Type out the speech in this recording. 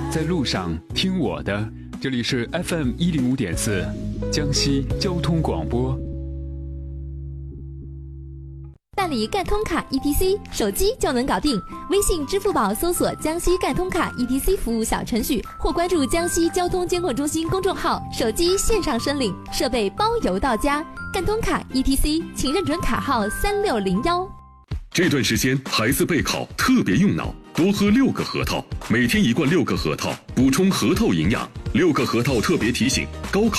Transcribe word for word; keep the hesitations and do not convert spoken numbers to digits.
在路上听我的，这里是 F M 一零五点四，江西交通广播。 办理赣通卡 E T C， 手机就能搞定。微信、支付宝搜索江西赣通卡 E T C 服务小程序，或关注江西交通监控中心公众号，手机线上申领，设备包邮到家。赣通卡 E T C， 请认准卡号三六零一。 这段时间孩子备考特别用脑，多喝六个核桃，每天一罐六个核桃，补充核桃营养。六个核桃特别提醒：高考